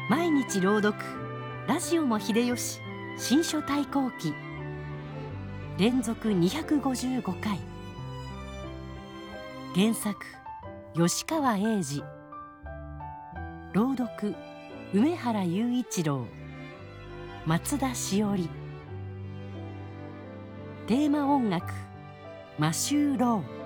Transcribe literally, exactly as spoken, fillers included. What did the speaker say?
毎日朗読ラジオも秀吉新書対抗記連続にひゃくごじゅうごかい。原作吉川英治、朗読梅原雄一郎、松田しおり。テーマ音楽マシュー・ロー。